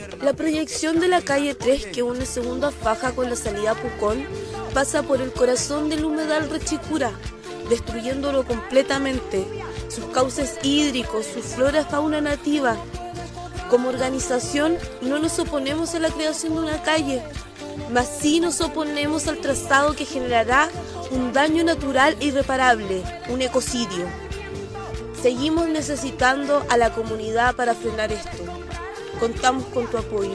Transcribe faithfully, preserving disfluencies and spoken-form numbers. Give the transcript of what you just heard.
La proyección de la calle tres que une Segunda Faja con la salida a Pucón pasa por el corazón del humedal Rechicura, destruyéndolo completamente, sus cauces hídricos, su flora y fauna nativa. Como organización no nos oponemos a la creación de una calle, mas sí nos oponemos al trazado que generará un daño natural e irreparable, un ecocidio. Seguimos necesitando a la comunidad para frenar esto. Contamos con tu apoyo.